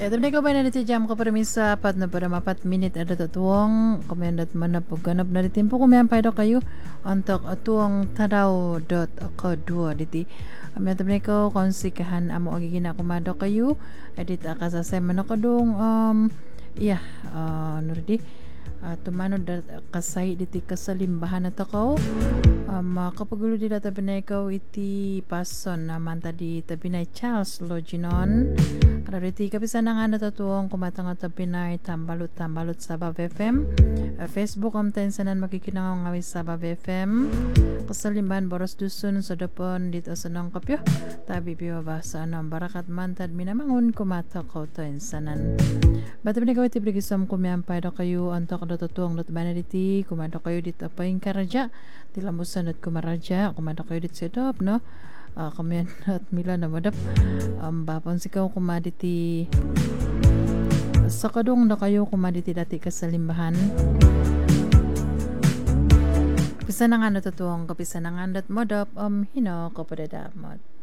Ya, tapi ko ba na dito jam ko permisa 4 na para 4 minit ada tuwang komendat man na pagganap na di tempo ko mayan paido kayo untuk tuwang tadaw.ko2 diti. Tapi ko konsikahan amo agigina kumado kayo edit akasasay man ako dong iya nurdi tumano da kasay diti kasalimbahan na takaw kapagulo di data ikaw iti pason naman tadi tabinay Charles Loginon kada iti kapisan nga natatuong kumatang at tabinay tambalot sa Bab FM Facebook tensanan makikinangaw ngawi sa Bab FM kasalimbahan boros dusun sa dapon dito sa nang kapyo tabi piwa ba sa anong barakat mantad minamangun kumatakaw tensanan bata ikaw iti brigisam kumiyampay do kayo antok natatuong natbanaditi kumado kayo dito pa yung karaja tilamusan at kumaraja kumado kayo dito sa dop no kamian at mila na madap bapon sikaw kumaditi sa kadong na kayo kumaditi dati kasalimbahan kapisa na nga natatuong kapisa na nga dat madap hino kapadadamot